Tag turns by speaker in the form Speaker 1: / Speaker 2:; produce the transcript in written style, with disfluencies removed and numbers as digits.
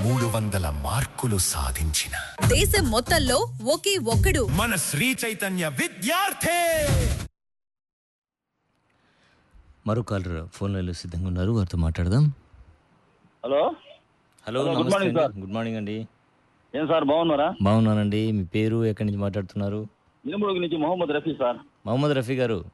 Speaker 1: 300 మార్కులు సాధించిన
Speaker 2: దేశం మొత్తంలో ఒకే ఒక్కడు
Speaker 1: మన శ్రీ చైతన్య విద్యార్థి.
Speaker 3: మరో కాలర్ ఫోన్ లైన్లో సిద్ధంగా ఉన్నారు, వారితో మాట్లాడదాం.
Speaker 4: Hello
Speaker 3: hello,
Speaker 4: good morning sir.
Speaker 3: Good morning అండి.
Speaker 4: ఏం సార్ బాగున్నారా?
Speaker 3: బాగున్నానండి. మీ పేరు, ఎక్కడి నుంచి మాట్లాడుతున్నారు?
Speaker 4: ఇనుముడుగు నుంచి మొహమ్మద్ రఫీ సార్.
Speaker 3: మహమ్మద్ రఫీ గారు,